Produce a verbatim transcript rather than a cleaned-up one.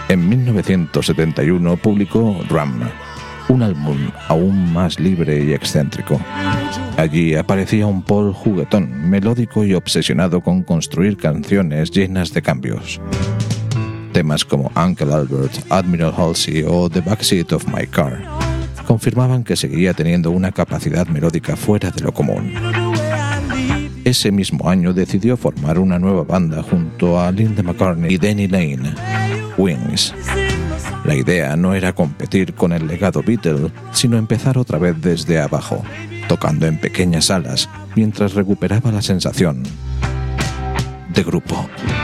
En mil novecientos setenta y uno publicó Ram, un álbum aún más libre y excéntrico. Allí aparecía un Paul juguetón, melódico y obsesionado con construir canciones llenas de cambios. Temas como Uncle Albert, Admiral Halsey o The Backseat of My Car confirmaban que seguía teniendo una capacidad melódica fuera de lo común. Ese mismo año decidió formar una nueva banda junto a Linda McCartney y Denny Lane, Wings. La idea no era competir con el legado Beatle, sino empezar otra vez desde abajo, tocando en pequeñas salas mientras recuperaba la sensación de grupo.